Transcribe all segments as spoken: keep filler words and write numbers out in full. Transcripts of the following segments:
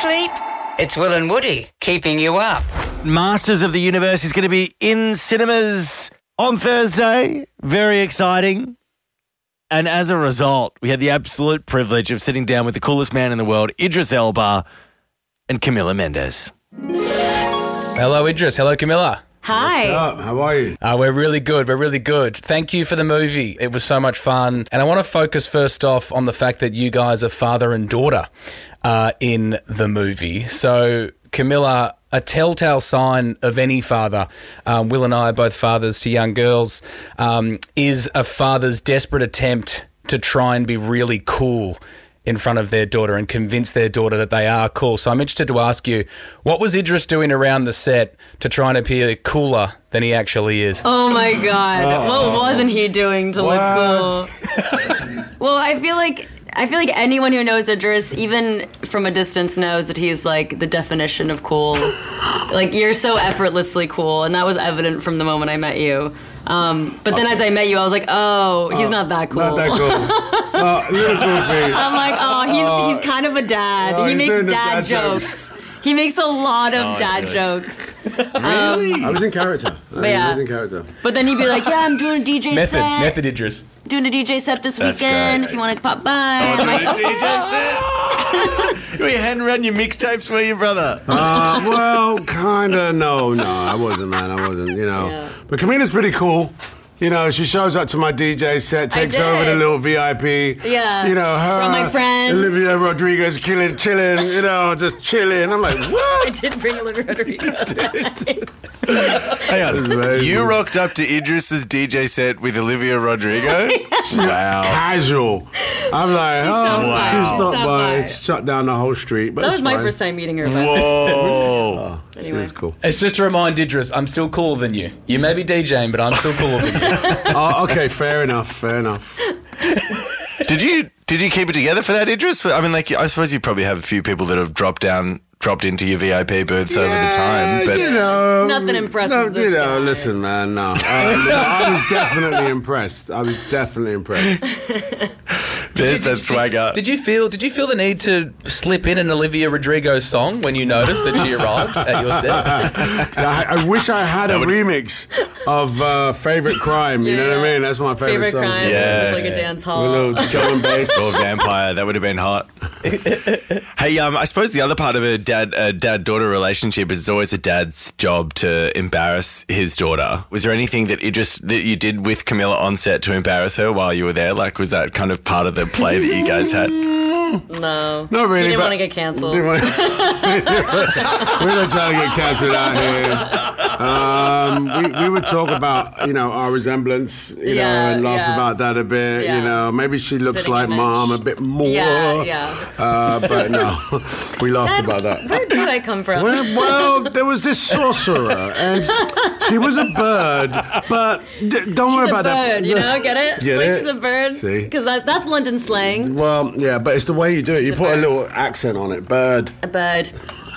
sleep? It's Will and Woody keeping you up. Masters of the Universe is going to be in cinemas on Thursday. Very exciting. And as a result, we had the absolute privilege of sitting down with the coolest man in the world, Idris Elba and Camila Mendes. Hello, Idris. Hello, Camila. Hi. What's up? How are you? Uh, we're really good. We're really good. Thank you for the movie. It was so much fun. And I want to focus first off on the fact that you guys are father and daughter uh, in the movie. So, Camila, a telltale sign of any father, um, Will and I are both fathers to young girls, um, is a father's desperate attempt to try and be really cool in front of their daughter and convince their daughter that they are cool. So I'm interested to ask you, what was Idris doing around the set to try and appear cooler than he actually is? Oh my God. Uh-oh. What wasn't he doing to What? look cool? Well, I feel like I feel like anyone who knows Idris, even from a distance, knows that he's like the definition of cool. Like, you're so effortlessly cool, and that was evident from the moment I met you. Um, but then as I met you, I was like, oh, he's not that cool. Not that cool. uh, little cool thing. I'm like, oh, he's Uh, he's kind of a dad. oh, he he's makes doing dad, the dad jokes. jokes. He makes a lot of Oh, dad really? jokes. Really? I was in character. I yeah. was in character. But then he'd be like, yeah, I'm doing a D J Method. set. Method, Idris. Doing a D J set this That's weekend. great. If you want to pop by. I'm like, D J set. We hadn't run your mixtapes, were you, brother? Uh, well, kind of. No, no, I wasn't, man. I wasn't, you know. Yeah. But Camila's pretty cool. You know, she shows up to my D J set, takes did. over the little V I P. Yeah. You know, her, Brought my friends. Olivia Rodriguez, killing, chilling, you know, just chilling. I'm like, I what? did bring Olivia Rodriguez. Hang on. amazing. You rocked up to Idris's D J set with Olivia Rodrigo? Wow. Casual. I'm like, She oh, stopped by. she She stopped stopped by, by. shut down the whole street. But That it's was my fine. first time meeting her. But Whoa. She Anyway. was cool. It's just to remind Idris, I'm still cooler than you. You may be DJing, but I'm still cooler than you. Oh, okay, fair enough, fair enough. Did you did you keep it together for that, Idris? I mean, like, I suppose you probably have a few people that have dropped down, dropped into your V I P booths over the time, but you know, Nothing impressive No, this you know, guy. listen, man, no, uh, I was definitely impressed. I was definitely impressed. there's that swagger. Did you feel Did you feel the need to slip in an Olivia Rodrigo song when you noticed that she arrived at your set? I, I wish I had a would- remix of uh, Favorite Crime. You know what I Yeah. mean? That's my favorite, favorite song. crime. Yeah. With like a dance A hall. little drum and bass. Or vampire, that would have been hot. Hey, um, I suppose the other part of a dad a dad daughter relationship is it's always a dad's job to embarrass his daughter. Was there anything that you just that you did with Camila on set to embarrass her while you were there? Like, was that kind of part of the play that you guys had? No. Not really. He didn't but- want to get canceled. Didn't wanna- We're not trying to get cancelled out here. Um, we, we would talk about, you know, our resemblance, you Yeah, know, and laugh yeah. about that a bit. Yeah. You know, maybe she looks Spitting like image. mom a bit more. Yeah, yeah. Uh, but no, we laughed Dad, about that. Where did I come from? Well, well, there was this sorcerer, and she was a bird, but d- don't worry She's a about bird, that. you know? Get it? Get like it? she's a bird. See? Because that, that's London slang. Well, yeah, but it's the way you do it. You a put a bird. little accent on it. Bird. A bird.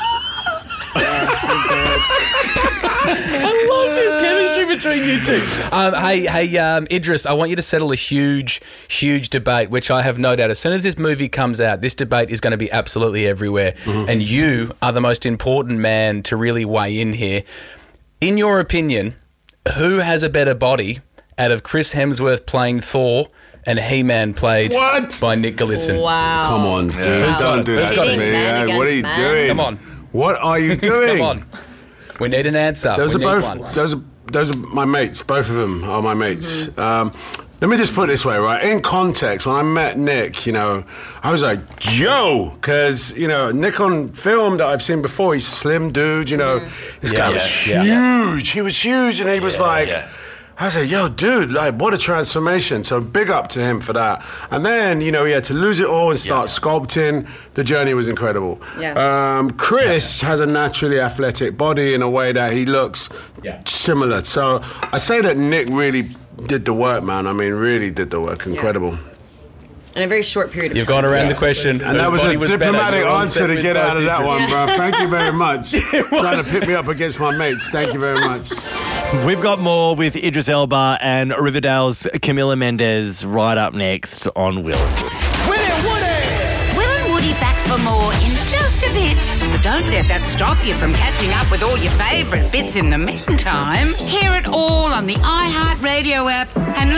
I love this chemistry between you two. Um, hey, hey, um, Idris, I want you to settle a huge, huge debate, which I have no doubt, as soon as this movie comes out, this debate is going to be absolutely everywhere. Mm-hmm. And you are the most important man to really weigh in here. In your opinion, who has a better body out of Chris Hemsworth playing Thor and He-Man played What? by Nick Gillespie? Wow. Come on, dude. Who's got Don't it? do Who's that got to it? me. Man man. What are you against man. doing? Come on. What are you doing? Come on. We need an answer. Those we are need both. one. Those are those are my mates. Both of them are my mates. Mm-hmm. Um, let me just put it this way, right? In context, when I met Nick, you know, I was like, "Yo," because you know, Nick on film that I've seen before, he's slim dude. You know, this Yeah, guy yeah, was yeah. huge. He was huge, and he was like. yeah. I was like, yo, dude, like, what a transformation. So big up to him for that. And then, you know, he had to lose it all and start sculpting. The journey was incredible. Yeah. Um, Chris has a naturally athletic body in a way that he looks Yeah. similar. So I say that Nick really did the work, man. I mean, really did the work. Incredible. In a very short period of You've time. gone around the question. And that was a diplomatic answer to get out of that one, Yeah. bro. Thank you very much. Trying to pit me up against my mates. Thank you very much. We've got more with Idris Elba and Riverdale's Camila Mendes right up next on Will and Woody. Will and Woody back for for more in just a bit. But don't let that stop you from catching up with all your favourite bits in the meantime. Hear it all on the iHeartRadio app and